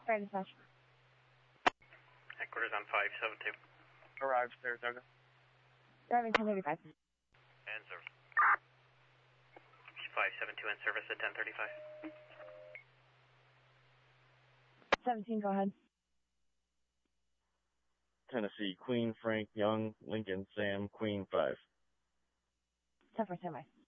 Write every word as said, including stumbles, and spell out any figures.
Fire dispatch. Headquarters on five seven two. Arrived, Saratoga. Driving ten thirty-five. And service. five seven two and service at ten thirty-five. seventeen, go ahead. Tennessee, Queen, Frank, Young, Lincoln, Sam, Queen, five. ten for standby.